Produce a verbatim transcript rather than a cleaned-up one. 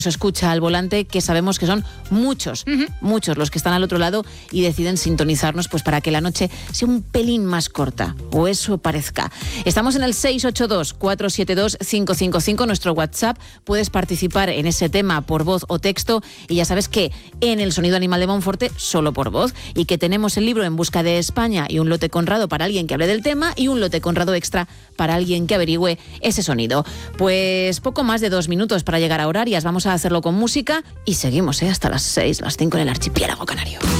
escucha al volante, que sabemos que son muchos, uh-huh. muchos los que están al otro lado y deciden sintonizarnos pues para que la noche sea un pelín más corta, o eso parezca. Estamos en el seis ocho dos, cuatro siete dos, cinco cinco cinco, nuestro WhatsApp. Puedes participar en ese tema por voz o texto, y ya sabes que en el Sonido Animal de Monforte solo por voz, y que tenemos el libro En busca de España y un lote Conrado para alguien que hable del tema y un lote Conrado extra para alguien que averigüe ese sonido. Pues poco más de dos minutos para llegar a Horarias. Vamos a hacerlo con música y seguimos ¿eh? hasta las seis, las cinco en el archipiélago canario.